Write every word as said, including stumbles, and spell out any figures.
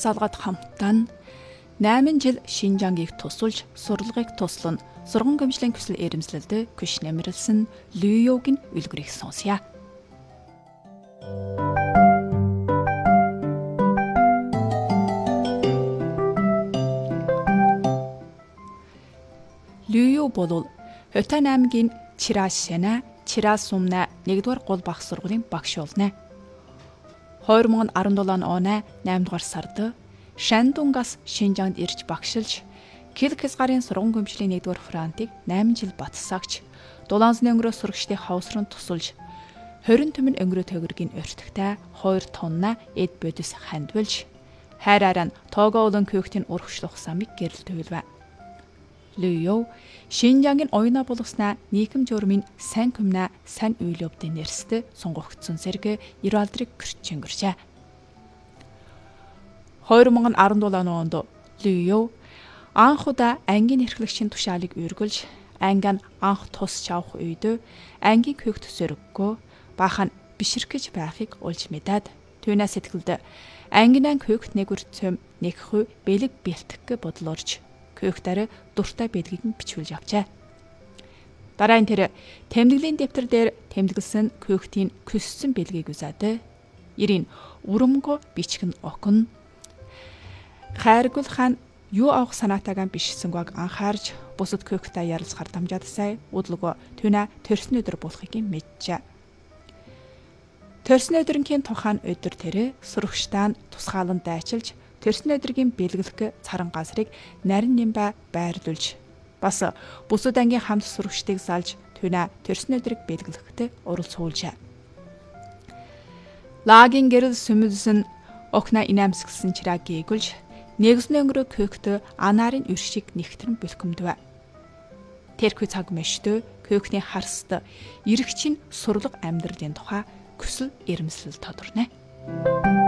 салгад хамтдаа найман жил Шинжангийг тусулж сурлагыг туслан сурган гомжлын хүсэл эрэмслэлд күш нэмэрлсэн Люйогийн үлгэрийг сонсъя. Люйо бол Хотан аймгийн Чирашэна, Чирасумна нэгдүгээр гол багш сургуулийн багш болно. хоёр мың и дөрвөн оны наймдугаар сард Шандунгаас Шинжаанд ирж багшилж, Килхисгарын сурган гомжлын нэгдүгээр фронтыг найман жил батсагч, дулаанзны өнгөрөө сурагчдын хавсран тусулж, хорин түмэн өнгөрөө төгөргийн өртөгтэй хоёр тонна эд бодис хандвалж, хайраараа нь тоогоо улан көөхтийн урагшлах самыг гэрэлтүүлвэ. Люйо Шинжангийн оюуна болгоснаа нийгэм журмын сайн күмнэ сайн үйлөвдийн нэрстэй сонгогдсон зэрэг Иралдрыг гэрчэнгэрчээ. хоёр мың и дөрвөн онд Люйо анхудаа ангийн эрхлэгчийн тушаалыг үргэлж, ангиан анх тус чавх үед ангийн көөхт сөрөггөө бахан биширхэж байхыг олж мэдээд, түүнээ сэтгэлд ангинан көөхт нэгүр цөм нэгхүү бэлэг бэлтгэх бодлорж, көөхтөр дуртай бэлгийг нь бичүүлж авчээ. Дараа нь тэр тэмдэглэлийн дэвтэр дээр тэмдэглэсэн көөхтийн көссөн бэлгийг үзээд, ирийн урэмгөө бичгэн окон хайргул хаан юу авах санаатайгаан бишсэнгүйг анхаарж, бусад көөхтэй ярилцахаар дамжаад сай удлого түүнэ төрсөн өдөр болохыг мэдчээ. Төрсөн өдрөнгийн тухайн өдөр тэр сурагчдаа тусгаалan дайчилж, төрсөн өдрийн бэлгэлэх царан газрыг нарийн нэмбэ байрлуулж, бас бусад ангийн хамт сурагчдыг салж түүнэ төрсөн өдрийг бэлгэлэхдээ оролцуулжээ. Лагийн гэрэл сүмэлсэн окна инамсгсан чираг гээгүүлж, нэгснэ өнгөрөө көөхтө анаарын өршиг нэгтрэн бэлхэмдвэ. Тэрхүү цаг мэштөө көөхний харст иргэчийн сурлаг амьдралын тухай хүсэл эрмэслэл тодорно.